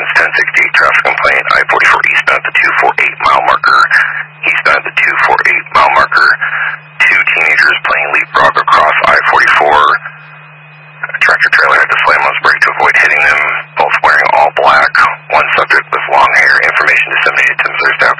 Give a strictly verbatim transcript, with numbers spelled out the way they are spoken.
Citizens, ten sixty-eight traffic complaint, I forty-four eastbound at the two forty-eight mile marker. Eastbound at the two forty-eight mile marker. Two teenagers playing leapfrog across I forty-four. A tractor trailer had to slam on his brake to avoid hitting them, both wearing all black. One subject with long hair. Information disseminated to Missouri Staff